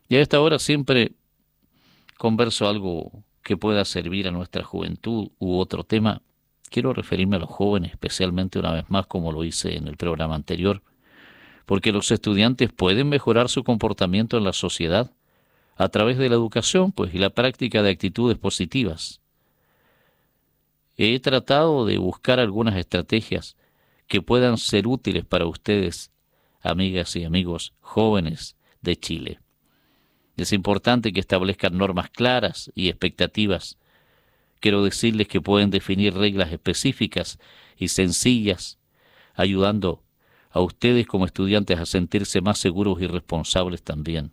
Y a esta hora siempre converso algo que pueda servir a nuestra juventud u otro tema. Quiero referirme a los jóvenes, especialmente una vez más como lo hice en el programa anterior, porque los estudiantes pueden mejorar su comportamiento en la sociedad a través de la educación, pues, y la práctica de actitudes positivas. He tratado de buscar algunas estrategias que puedan ser útiles para ustedes, amigas y amigos jóvenes de Chile. Es importante que establezcan normas claras y expectativas. Quiero decirles que pueden definir reglas específicas y sencillas, ayudando a ustedes como estudiantes a sentirse más seguros y responsables también.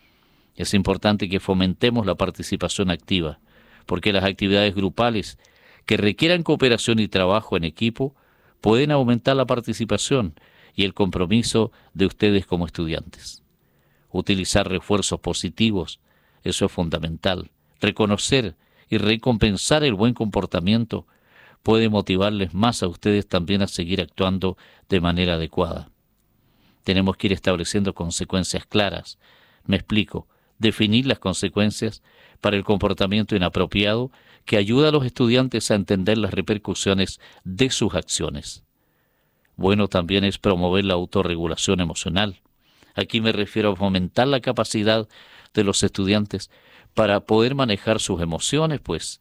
Es importante que fomentemos la participación activa, porque las actividades grupales que requieran cooperación y trabajo en equipo pueden aumentar la participación y el compromiso de ustedes como estudiantes. Utilizar refuerzos positivos, eso es fundamental. Reconocer y recompensar el buen comportamiento puede motivarles más a ustedes también a seguir actuando de manera adecuada. Tenemos que ir estableciendo consecuencias claras. Me explico. Definir las consecuencias para el comportamiento inapropiado que ayuda a los estudiantes a entender las repercusiones de sus acciones. Bueno también es promover la autorregulación emocional. Aquí me refiero a fomentar la capacidad de los estudiantes para poder manejar sus emociones, pues,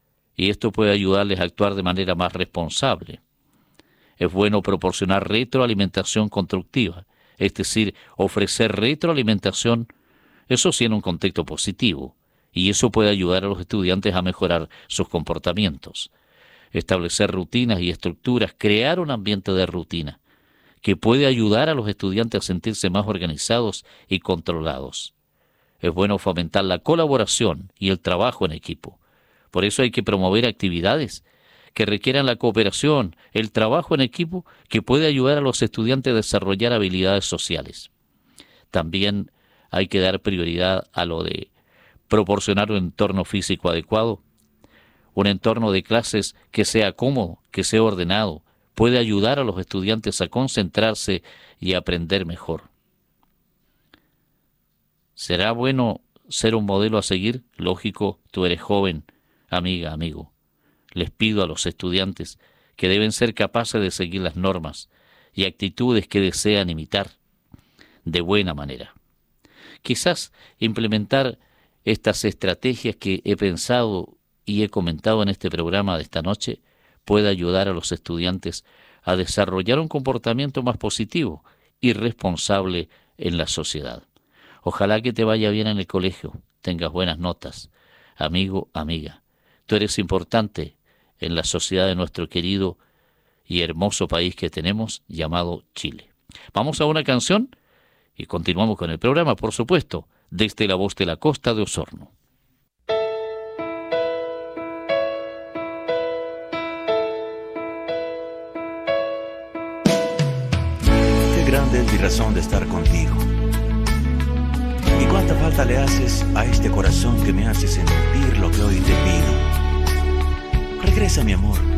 y esto puede ayudarles a actuar de manera más responsable. Es bueno proporcionar retroalimentación constructiva, es decir, ofrecer retroalimentación, eso sí en un contexto positivo, y eso puede ayudar a los estudiantes a mejorar sus comportamientos. Establecer rutinas y estructuras, crear un ambiente de rutina, que puede ayudar a los estudiantes a sentirse más organizados y controlados. Es bueno fomentar la colaboración y el trabajo en equipo. Por eso hay que promover actividades que requieran la cooperación, el trabajo en equipo, que puede ayudar a los estudiantes a desarrollar habilidades sociales. También hay que dar prioridad a lo de proporcionar un entorno físico adecuado, un entorno de clases que sea cómodo, que sea ordenado, puede ayudar a los estudiantes a concentrarse y a aprender mejor. ¿Será bueno ser un modelo a seguir? Lógico, tú eres joven, amiga, amigo. Les pido a los estudiantes que deben ser capaces de seguir las normas y actitudes que desean imitar de buena manera. Quizás implementar estas estrategias que he pensado y he comentado en este programa de esta noche puede ayudar a los estudiantes a desarrollar un comportamiento más positivo y responsable en la sociedad. Ojalá que te vaya bien en el colegio, tengas buenas notas. Amigo, amiga, tú eres importante en la sociedad de nuestro querido y hermoso país que tenemos llamado Chile. Vamos a una canción y continuamos con el programa, por supuesto, desde la voz de la costa de Osorno. Qué grande es mi razón de estar contigo. Y cuánta falta le haces a este corazón que me hace sentir lo que hoy te pido. Regresa, mi amor,